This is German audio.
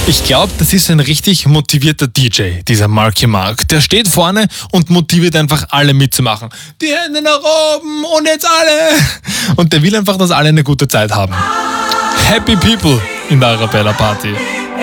Ich glaube, das ist ein richtig motivierter DJ, dieser Marky Mark. Der steht vorne und motiviert einfach alle mitzumachen. Die Hände nach oben und jetzt alle. Und der will einfach, dass alle eine gute Zeit haben. Happy People in der Arabella Party.